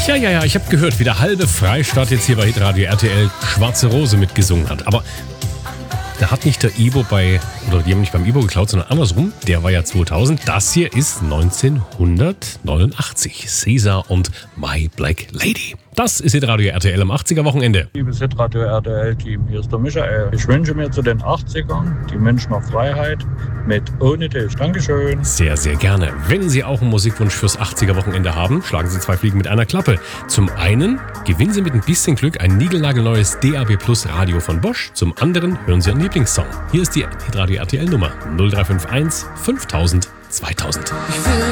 Ja, ich habe gehört, wie der halbe Freistaat jetzt hier bei Hitradio RTL Schwarze Rose mitgesungen hat. Aber da hat nicht der Ibo die haben nicht beim Ibo geklaut, sondern andersrum. Der war ja 2000. Das hier ist 1989. Caesar und My Black Lady. Das ist Hitradio RTL am 80er-Wochenende. Liebes Hitradio RTL-Team, hier ist der Michael. Ich wünsche mir zu den 80ern die Menschen auf Freiheit mit Ohne dich. Dankeschön. Sehr, sehr gerne. Wenn Sie auch einen Musikwunsch fürs 80er-Wochenende haben, schlagen Sie 2 Fliegen mit einer Klappe. Zum einen gewinnen Sie mit ein bisschen Glück ein niegelnagelneues DAB Plus Radio von Bosch. Zum anderen hören Sie Ihren Lieblingssong. Hier ist die Hitradio RTL-Nummer 0351 5000 2000. Ich will